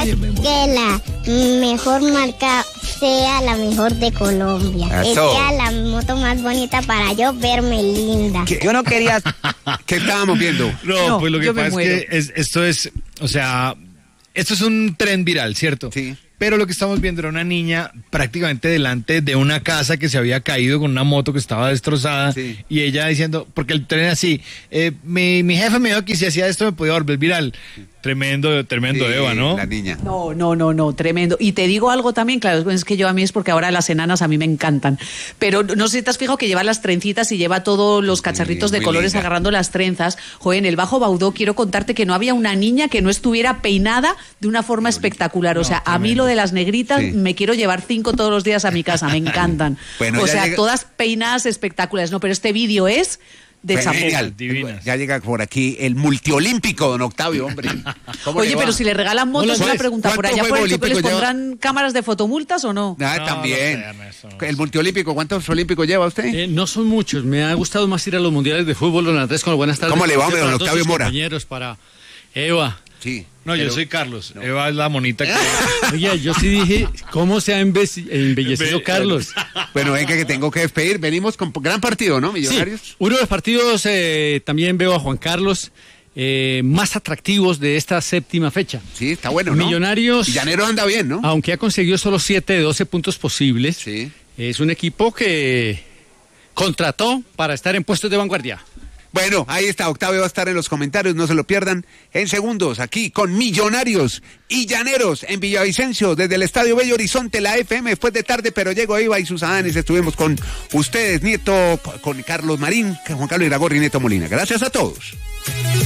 que la mejor marca sea la mejor de Colombia. Que sea la moto más bonita para yo verme linda. Yo no quería... ¿Qué estábamos viendo? No, pues lo que pasa es que esto es un tren viral, ¿cierto? Sí. Pero lo que estamos viendo era una niña prácticamente delante de una casa que se había caído con una moto que estaba destrozada. Sí. Y ella diciendo, porque el tren así, mi jefe me dijo que si hacía esto me podía volver viral. Tremendo, Eva, ¿no? La niña. No, tremendo. Y te digo algo también, claro, es que a mí es porque ahora las enanas a mí me encantan. Pero no sé si te has fijado que lleva las trencitas y lleva todos los cacharritos de colores linda, agarrando las trenzas. Joder, en el Bajo Baudó quiero contarte que no había una niña que no estuviera peinada de una forma espectacular. O sea, a mí lo de las negritas me quiero llevar 5 todos los días a mi casa, me encantan. Bueno, o sea, todas peinadas espectaculares. No, pero este vídeo es... de genial, divinas. Ya llega por aquí el multiolímpico, don Octavio, hombre. Oye, pero si le regalan motos, una pregunta, ¿por allá por el choque les pondrán cámaras de fotomultas o no? También. El multiolímpico, ¿cuántos olímpicos lleva usted? No son muchos, me ha gustado más ir a los mundiales de fútbol, don Andrés, con buenas tardes. ¿Cómo le va, hombre, don Octavio Mora? Compañeros, para Eva. Sí. No, yo soy Carlos. No. Eva es la monita que... Oye, yo sí dije, ¿cómo se ha embellecido Carlos? Bueno, venga, que tengo que despedir. Venimos con gran partido, ¿no, Millonarios? Sí, uno de los partidos, también veo a Juan Carlos, más atractivos de esta séptima fecha. Sí, está bueno, ¿no? Millonarios... Y Llanero anda bien, ¿no? Aunque ha conseguido solo 7 de 12 puntos posibles, sí, es un equipo que contrató para estar en puestos de vanguardia. Bueno, ahí está, Octavio va a estar en los comentarios, no se lo pierdan en segundos, aquí con Millonarios y Llaneros en Villavicencio, desde el Estadio Bello Horizonte, la FM, después de tarde, pero llegó Eva y sus adanes, estuvimos con ustedes, Nieto, con Carlos Marín, Juan Carlos Iragorri y Nieto Molina. Gracias a todos.